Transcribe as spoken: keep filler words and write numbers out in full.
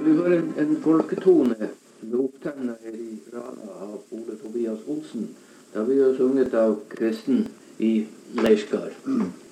Vi hører en, en folketone med opptegnet her i Rana av Ole Tobias Olsen. Da vi har sunget av Kristen i Leirskar. Mm.